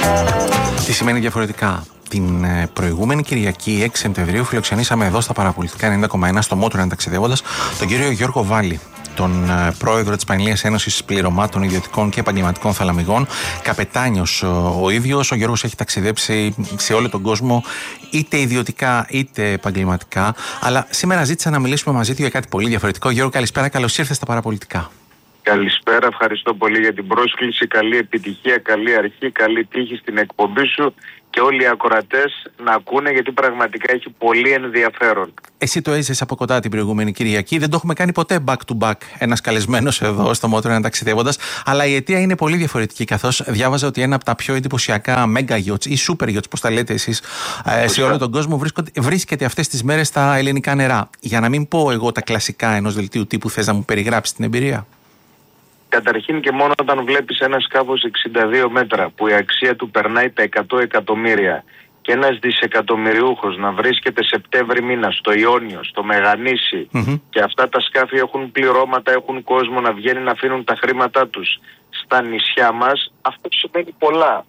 Τι σημαίνει διαφορετικά? Την προηγούμενη Κυριακή, 6 Σεπτεμβρίου, φιλοξενήσαμε εδώ στα Παραπολιτικά 90,1 στο Μότορεν ταξιδεύοντας τον κύριο Γιώργο Βάλη, τον πρόεδρο της Πανελλήνιας Ένωσης Πληρωμάτων Ιδιωτικών και Επαγγελματικών Θαλαμιγών, καπετάνιος ο ίδιος. Ο Γιώργος έχει ταξιδέψει σε όλο τον κόσμο, είτε ιδιωτικά είτε επαγγελματικά. Αλλά σήμερα ζήτησα να μιλήσουμε μαζί του για κάτι πολύ διαφορετικό. Γιώργο, καλησπέρα, καλώς ήρθες στα Παραπολιτικά. Καλησπέρα, ευχαριστώ πολύ για την πρόσκληση. Καλή επιτυχία, καλή αρχή, καλή τύχη στην εκπομπή σου και όλοι οι ακροατές να ακούνε, γιατί πραγματικά έχει πολύ ενδιαφέρον. Εσύ το έζησες από κοντά την προηγούμενη Κυριακή. Δεν το έχουμε κάνει ποτέ back to back ένας καλεσμένος εδώ στο Μότορεν ταξιδεύοντας. Αλλά η αιτία είναι πολύ διαφορετική, καθώς διάβαζα ότι ένα από τα πιο εντυπωσιακά mega yachts ή super yachts, πώς τα λέτε εσείς, σε όλο τον κόσμο, βρίσκεται αυτές τις μέρες στα ελληνικά νερά. Για να μην πω εγώ τα κλασικά ενός δελτίου τύπου, θες να μου περιγράψεις την εμπειρία? Καταρχήν και μόνο όταν βλέπεις ένα σκάφος 62 μέτρα που η αξία του περνάει τα 100 εκατομμύρια και ένας δισεκατομμυριούχος να βρίσκεται Σεπτέμβρη μήνα στο Ιόνιο, στο Μεγανήσι, και αυτά τα σκάφη έχουν πληρώματα, έχουν κόσμο να βγαίνει να αφήνουν τα χρήματά τους στα νησιά μας, αυτό σημαίνει πολλά.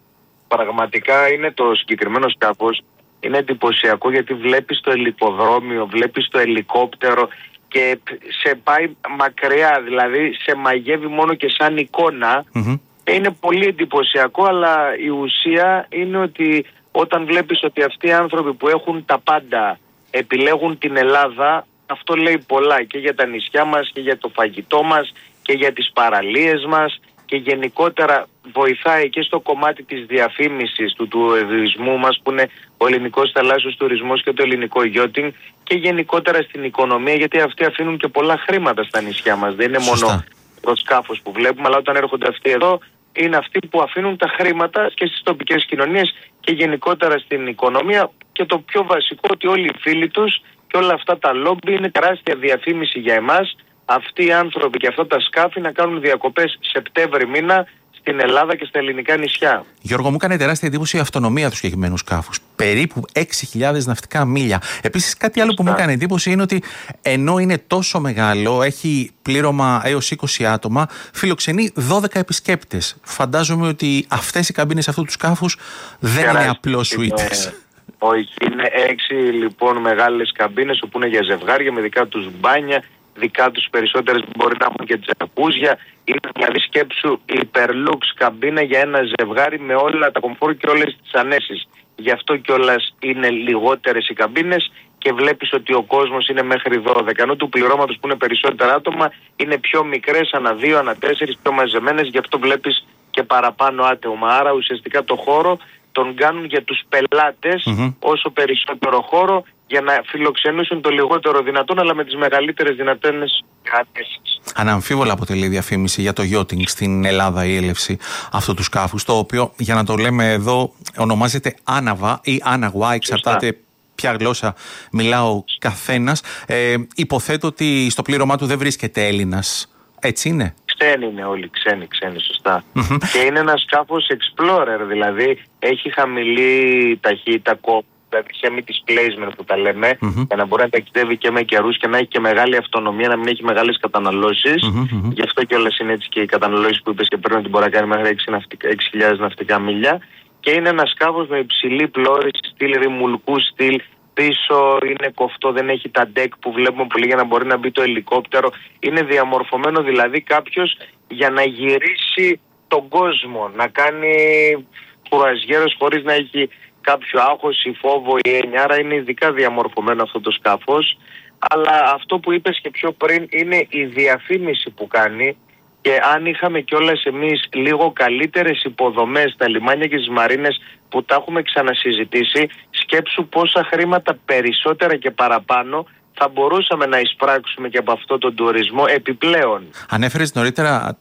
Πραγματικά είναι το συγκεκριμένο σκάφος, είναι εντυπωσιακό, γιατί βλέπεις το ελικοδρόμιο, βλέπεις το ελικόπτερο και σε πάει μακριά, δηλαδή σε μαγεύει μόνο και σαν εικόνα. Είναι πολύ εντυπωσιακό, αλλά η ουσία είναι ότι όταν βλέπεις ότι αυτοί οι άνθρωποι που έχουν τα πάντα επιλέγουν την Ελλάδα, αυτό λέει πολλά και για τα νησιά μας και για το φαγητό μας και για τις παραλίες μας, και γενικότερα βοηθάει και στο κομμάτι της διαφήμισης του τουρισμού μας, που είναι ο ελληνικός θαλάσσιος τουρισμός και το ελληνικό yachting, και γενικότερα στην οικονομία, γιατί αυτοί αφήνουν και πολλά χρήματα στα νησιά μας. Δεν είναι μόνο το σκάφος που βλέπουμε, αλλά όταν έρχονται αυτοί εδώ, είναι αυτοί που αφήνουν τα χρήματα και στις τοπικές κοινωνίες και γενικότερα στην οικονομία. Και το πιο βασικό, ότι όλοι οι φίλοι τους και όλα αυτά τα λόμπι είναι τεράστια διαφήμιση για εμάς, αυτοί οι άνθρωποι και αυτά τα σκάφη να κάνουν διακοπές Σεπτέμβρη μήνα στην Ελλάδα και στα ελληνικά νησιά. Γιώργο, μου έκανε τεράστια εντύπωση η αυτονομία του συγκεκριμένου σκάφους. Περίπου 6.000 ναυτικά μίλια. Επίσης, κάτι άλλο που μου έκανε εντύπωση είναι ότι ενώ είναι τόσο μεγάλο, έχει πλήρωμα έως 20 άτομα, φιλοξενεί 12 επισκέπτες. Φαντάζομαι ότι αυτές οι καμπίνες αυτού του σκάφους δεν είναι απλώς σουίτες. Όχι, είναι 6 λοιπόν μεγάλες καμπίνες, όπου είναι για ζευγάρια με δικά τους μπάνια, δικά τους περισσότερες που μπορεί να έχουν και τζακούζια. Είναι δηλαδή, σκέψου, υπερλούξ καμπίνα για ένα ζευγάρι με όλα τα κομφόρ και όλες τις ανέσεις. Γι' αυτό κιόλας είναι λιγότερες οι καμπίνες και βλέπεις ότι ο κόσμος είναι μέχρι 12. Ενώ του πληρώματος που είναι περισσότερα άτομα είναι πιο μικρές, ανά 2, ανά 4, πιο μαζεμένες, γι' αυτό βλέπεις και παραπάνω άτομα. Άρα ουσιαστικά το χώρο τον κάνουν για τους πελάτες όσο περισσότερο χώρο, για να φιλοξενούσουν το λιγότερο δυνατόν, αλλά με τις μεγαλύτερες δυνατές ανέσεις. Αναμφίβολα αποτελεί διαφήμιση για το yachting στην Ελλάδα η έλευση αυτού του σκάφους, το οποίο, για να το λέμε εδώ, ονομάζεται Άναβα ή Άναγουα, εξαρτάται ποια γλώσσα μιλά ο καθένας. Υποθέτω ότι στο πλήρωμά του δεν βρίσκεται Έλληνας, έτσι είναι? Ξένοι είναι όλοι, ξένοι, σωστά. Και είναι ένα σκάφος explorer, δηλαδή έχει χαμηλή ταχύτητα, δηλαδή semi-displacement που τα λέμε, για να μπορεί να ταξιδεύει και με καιρούς και να έχει και μεγάλη αυτονομία, να μην έχει μεγάλες καταναλώσεις. Γι' αυτό κιόλας είναι έτσι και οι καταναλώσεις που είπες και πριν, ότι μπορεί να κάνει μέχρι 6.000 ναυτικά μίλια. Και είναι ένα σκάφος με υψηλή πλώρηση, στυλ ρημουλκού στυλ. Πίσω είναι κοφτό, δεν έχει τα deck που βλέπουμε πολύ για να μπορεί να μπει το ελικόπτερο. Είναι διαμορφωμένο δηλαδή κάποιος για να γυρίσει τον κόσμο, να κάνει κουραζιέρες χωρίς να έχει κάποιο άγχος ή φόβο ή έννοια. Άρα είναι ειδικά διαμορφωμένο αυτό το σκάφος. Αλλά αυτό που είπες και πιο πριν είναι η διαφήμιση που κάνει. Και αν είχαμε κιόλας εμείς λίγο καλύτερες υποδομές στα λιμάνια και στις μαρίνες που τα έχουμε ξανασυζητήσει, σκέψου πόσα χρήματα περισσότερα και παραπάνω θα μπορούσαμε να εισπράξουμε και από αυτό τον τουρισμό επιπλέον. Ανέφερες νωρίτερα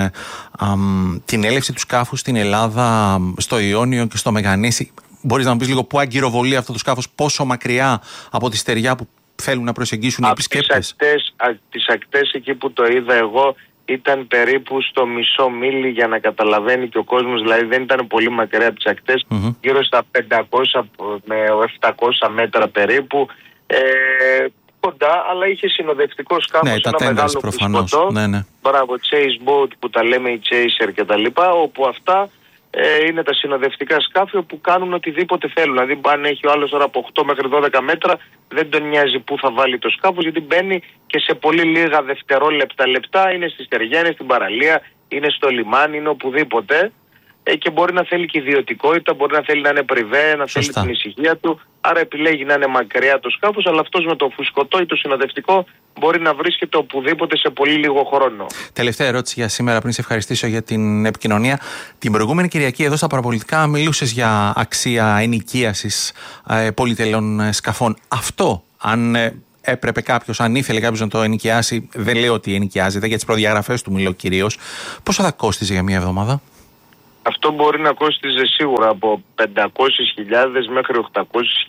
την έλευση του σκάφου στην Ελλάδα, στο Ιόνιο και στο Μεγανήσι. Μπορείς να μου πεις λίγο πού αγκυροβολεί αυτό το σκάφος, πόσο μακριά από τη στεριά που θέλουν να προσεγγίσουν οι επισκέπτες? Τις ακτές εκεί που το είδα εγώ ήταν περίπου στο μισό μίλι, για να καταλαβαίνει και ο κόσμος, δηλαδή δεν ήταν πολύ μακριά από τις ακτές, γύρω στα 500 με 700 μέτρα περίπου, κοντά, αλλά είχε συνοδευτικό σκάφος, ένα μεγάλο προφανώς. μπράβο, chase boat που τα λέμε, η chaser και τα λοιπά, όπου αυτά είναι τα συνοδευτικά σκάφη όπου κάνουν οτιδήποτε θέλουν. Δηλαδή, αν έχει ο άλλος τώρα από 8 μέχρι 12 μέτρα, δεν τον νοιάζει πού θα βάλει το σκάφος, γιατί μπαίνει και σε πολύ λίγα δευτερόλεπτα, είναι στη στεριά, είναι στην παραλία, είναι στο λιμάνι, είναι οπουδήποτε. Και μπορεί να θέλει και ιδιωτικότητα, μπορεί να θέλει να είναι πριβέ, να θέλει την ησυχία του. Άρα επιλέγει να είναι μακριά το σκάφος, αλλά αυτός με το φουσκωτό ή το συνοδευτικό μπορεί να βρίσκεται οπουδήποτε σε πολύ λίγο χρόνο. Τελευταία ερώτηση για σήμερα, πριν σε ευχαριστήσω για την επικοινωνία. Την προηγούμενη Κυριακή, εδώ στα παραπολιτικά, μιλούσες για αξία ενοικίασης πολυτελών σκαφών. Αυτό, αν έπρεπε κάποιος, αν ήθελε κάποιος να το ενοικιάσει, δεν λέω ότι ενοικιάζεται, για τις προδιαγραφές του μιλώ κυρίως, πόσο θα κόστιζε για μία εβδομάδα? Αυτό μπορεί να κόστιζε σίγουρα από 500.000 μέχρι 800.000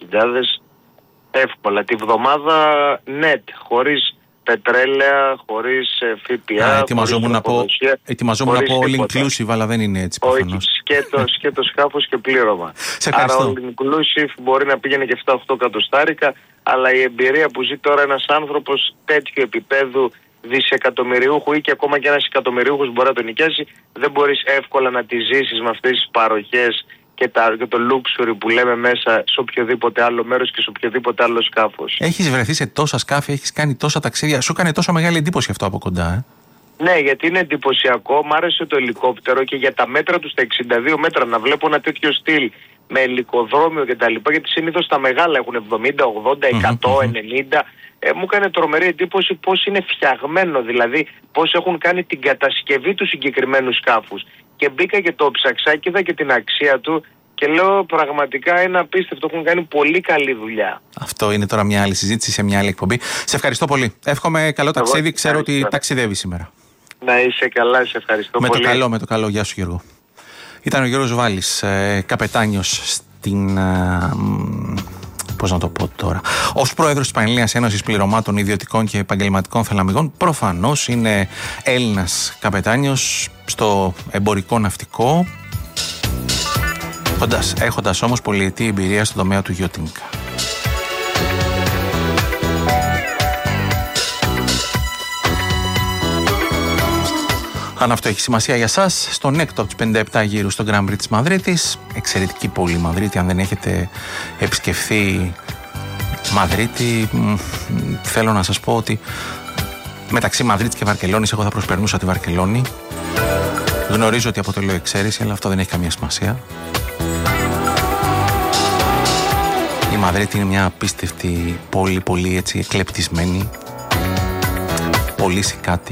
εύκολα. Τη βδομάδα net, χωρίς πετρέλαια, χωρίς ΦΠΑ. Ετοιμαζόμουν να πω all inclusive, αλλά δεν είναι έτσι προφανώς. Σκέτο σκάφος και πλήρωμα. Άρα all inclusive μπορεί να πήγαινε και 7-8 εκατοστάρικα, αλλά η εμπειρία που ζει τώρα ένας άνθρωπος τέτοιου επίπεδου δισεκατομμυριούχου ή και ακόμα και ένας εκατομμυριούχος μπορεί να τον νοικιάσει, δεν μπορείς εύκολα να τη ζήσεις με αυτές τις παροχές και το luxury που λέμε μέσα σε οποιοδήποτε άλλο μέρος και σε οποιοδήποτε άλλο σκάφος. Έχεις βρεθεί σε τόσα σκάφη, έχεις κάνει τόσα ταξίδια, σου έκανε τόσο μεγάλη εντύπωση αυτό από κοντά, Ναι, γιατί είναι εντυπωσιακό. Μ' άρεσε το ελικόπτερο και για τα μέτρα του, στα 62 μέτρα, να βλέπω ένα τέτοιο στυλ με ελικοδρόμιο κτλ. Γιατί συνήθως τα μεγάλα έχουν 70, 80, 100, 90. Μου έκανε τρομερή εντύπωση πώς είναι φτιαγμένο, δηλαδή πώς έχουν κάνει την κατασκευή του συγκεκριμένου σκάφους. Και μπήκα και το ψαξά και είδα και την αξία του και λέω πραγματικά είναι απίστευτο, έχουν κάνει πολύ καλή δουλειά. Αυτό είναι τώρα μια άλλη συζήτηση σε μια άλλη εκπομπή. Σε ευχαριστώ πολύ. Εύχομαι καλό ταξίδι, ξέρω ότι ταξιδεύει σήμερα. Να είσαι καλά, σε ευχαριστώ πολύ. Με το καλό, γεια σου Γιώργο. Ήταν ο Γιώργος Βάλης, καπετάνιος στην... Πώς να το πω τώρα. Ως πρόεδρος της Πανελλήνιας Ένωσης Πληρωμάτων Ιδιωτικών και Επαγγελματικών Θαλαμιγών, προφανώς είναι Έλληνας καπετάνιος στο εμπορικό ναυτικό, έχοντας όμως πολυετή εμπειρία στον τομέα του γιώτινγκ. Αν αυτό έχει σημασία για σας, στον έκτο από τους 57 γύρους στο Grand Prix της Μαδρίτης, εξαιρετική πόλη Μαδρίτη, αν δεν έχετε επισκεφθεί Μαδρίτη, θέλω να σας πω ότι μεταξύ Μαδρίτης και Βαρκελόνης εγώ θα προσπερνούσα τη Βαρκελόνη. Γνωρίζω ότι αποτελώ εξαίρεση, αλλά αυτό δεν έχει καμία σημασία. Η Μαδρίτη είναι μια απίστευτη πόλη, πολύ έτσι εκλεπτισμένη, πολύ σικάτη,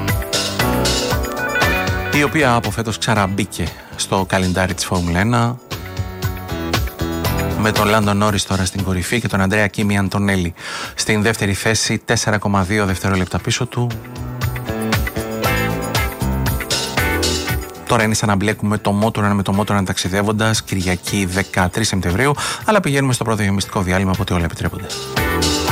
η οποία από φέτος ξαναμπήκε στο καλεντάρι της Φόρμουλα 1 με τον Λάντο Νόρις τώρα στην κορυφή και τον Αντρέα Κίμι Αντωνέλη στην δεύτερη θέση, 4,2 δευτερόλεπτα πίσω του. Τώρα είναι σαν να μπλέκουμε το Motor1 με το Motor1 ταξιδεύοντας, Κυριακή 13 Σεπτεμβρίου, αλλά πηγαίνουμε στο πρώτο γεμιστικό διάλειμμα, οπότε όλα επιτρέπονται.